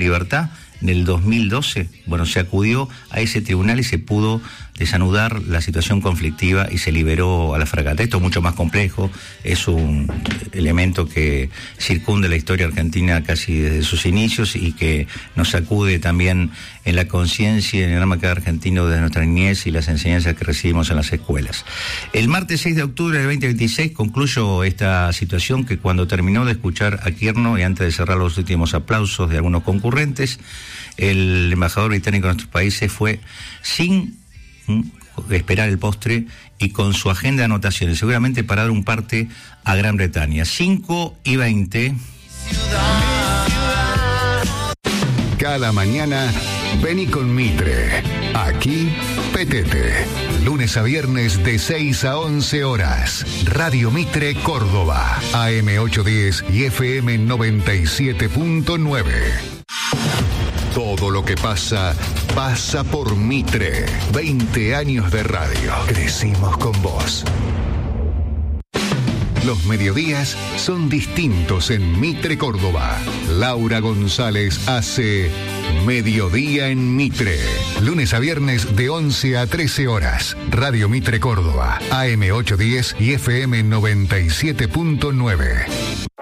libertad en el 2012, bueno, se acudió a ese tribunal y se pudo desanudar la situación conflictiva y se liberó a la fragata. Esto es mucho más complejo, es un elemento que circunda la historia argentina casi desde sus inicios y que nos sacude también en la conciencia y en el alma de cada argentino desde nuestra niñez y las enseñanzas que recibimos en las escuelas. El martes 6 de octubre del 2026 concluyo esta situación que cuando terminó de escuchar a Kirchner y antes de cerrar los últimos aplausos de algunos concurrentes, el embajador británico de nuestros países fue sin esperar el postre y con su agenda de anotaciones, seguramente para dar un parte a Gran Bretaña. 5:20. Cada mañana vení con Mitre. Aquí, Petete. Lunes a viernes de 6 a 11 horas. Radio Mitre Córdoba. AM 810 y FM 97.9. Todo lo que pasa, pasa por Mitre. 20 años de radio. Crecimos con vos. Los mediodías son distintos en Mitre Córdoba. Laura González hace Mediodía en Mitre. Lunes a viernes de 11 a 13 horas. Radio Mitre Córdoba. AM 810 y FM 97.9.